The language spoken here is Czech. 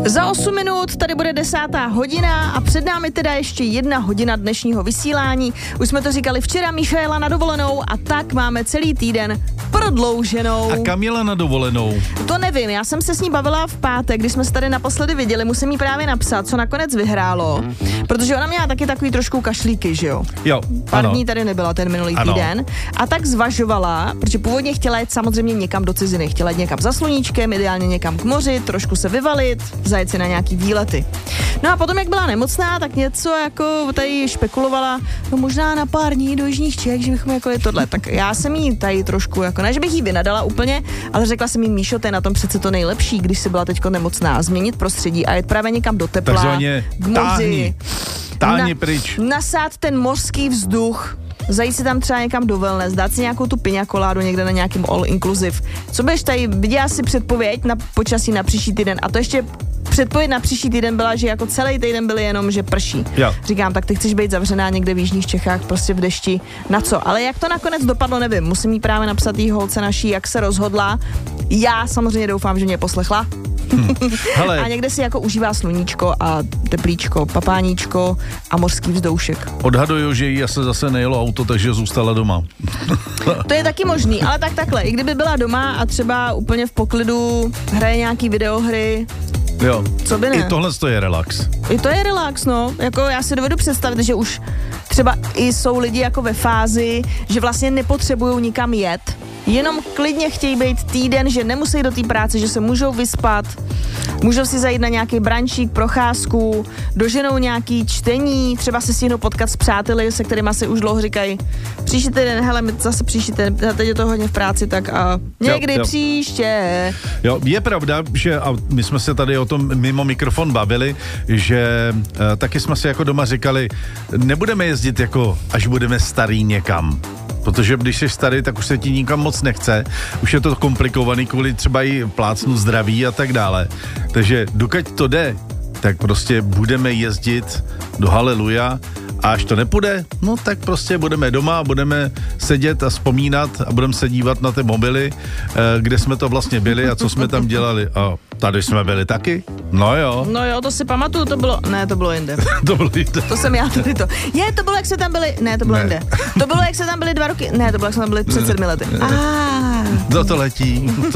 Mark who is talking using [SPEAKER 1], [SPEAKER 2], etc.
[SPEAKER 1] Za 8 minut tady bude 10. hodina a před námi teda ještě 1 hodina dnešního vysílání. Už jsme to říkali včera, Míša jela na dovolenou a tak máme celý týden prodlouženou.
[SPEAKER 2] A kam jela na dovolenou?
[SPEAKER 1] To nevím, já jsem se s ní bavila v pátek, když jsme se tady naposledy viděli, musím jí právě napsat, co nakonec vyhrálo, protože ona měla taky takový trošku kašlíky, že jo?
[SPEAKER 2] Jo,
[SPEAKER 1] Pár dní tady nebyla ten minulý týden a tak zvažovala, protože původně chtěla jít samozřejmě někam do ciziny, chtěla jít někam za sluníčkem, ideálně někam k moři, trošku se vyvalit, zajet si na nějaký výlety. No a potom, jak byla nemocná, tak něco jako tady špekulovala, no možná na pár dní do jižních Čech, že bychom jako je tohle. Tak já jsem jí tady trošku, jako ne, že bych jí vynadala úplně, ale řekla jsem jí, Míšo, to je na tom přece to nejlepší, když jsi byla teďko nemocná, změnit prostředí a jet právě někam do tepla,
[SPEAKER 2] takzvaně
[SPEAKER 1] k moři.
[SPEAKER 2] Táhni pryč.
[SPEAKER 1] Nasát ten mořský vzduch, zajít si tam třeba někam do wellness, dát si nějakou tu piňakoládu někde na nějakým all inclusive. Co budeš tady, viděla si předpověď na počasí na příští týden a to ještě předpověď na příští týden byla, že jako celý týden byl jenom, že prší.
[SPEAKER 2] Jo.
[SPEAKER 1] Říkám, tak ty chceš být zavřená někde v jižních Čechách, prostě v dešti, na co? Ale jak to nakonec dopadlo, nevím. Musím jí právě napsat jí holce naší, jak se rozhodla. Já samozřejmě doufám, že mě poslechla.
[SPEAKER 2] Hele.
[SPEAKER 1] A někde si jako užívá sluníčko a teplíčko, papáníčko a mořský vzdoušek.
[SPEAKER 2] Odhaduju, že jí asi zase nejelo auto, takže zůstala doma.
[SPEAKER 1] To je taky možný, ale takhle. I kdyby byla doma a třeba úplně v poklidu hraje nějaký videohry,
[SPEAKER 2] Jo.
[SPEAKER 1] co by ne?
[SPEAKER 2] I tohle to je relax.
[SPEAKER 1] I to je relax, no. Jako já si dovedu představit, že už třeba i jsou lidi jako ve fázi, že vlastně nepotřebují nikam jet, jenom klidně chtějí být týden, že nemusí do té práce, že se můžou vyspat, můžou si zajít na nějaký brančík, procházku, doženou nějaký čtení, třeba se stihnou potkat s přáteli, se kterýma si už dlouho říkají, příští týden, hele, my zase příští týden, teď je to hodně v práci, tak a někdy příště.
[SPEAKER 2] Jo, je pravda, že a my jsme se tady o tom mimo mikrofon bavili, že taky jsme si jako doma říkali, nebudeme jezdit jako, až budeme starý někam. Protože když jsi starý, tak už se ti nikam moc nechce. Už je to komplikovaný kvůli třeba i plácnu zdraví a tak dále. Takže dokud to jde, tak prostě budeme jezdit do Haleluja a až to nepůjde, no tak prostě budeme doma, budeme sedět a vzpomínat a budeme se dívat na ty mobily, kde jsme to vlastně byli a co jsme tam dělali. A tady jsme byli taky? No jo.
[SPEAKER 1] No jo, to si pamatuju, to bylo jinde.
[SPEAKER 2] To bylo jinde.
[SPEAKER 1] To jsem já tady to. To bylo, jak se tam byli, ne, to bylo jinde. To bylo, jak se tam byli 2 roky, ne, to bylo, jak se tam byli před 7 lety.
[SPEAKER 2] To letí.